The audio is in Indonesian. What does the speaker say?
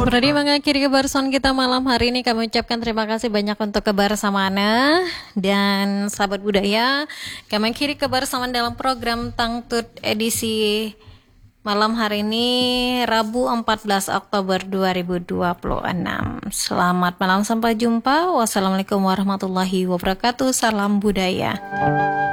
Seperti mengakhiri kebersamaan kita malam hari ini, kami ucapkan terima kasih banyak untuk kebersamaannya. Dan sahabat budaya, kami akhiri kebersamaan dalam program Tangtut edisi malam hari ini, Rabu 14 Oktober 2026. Selamat malam, sampai jumpa. Wassalamualaikum warahmatullahi wabarakatuh. Salam budaya.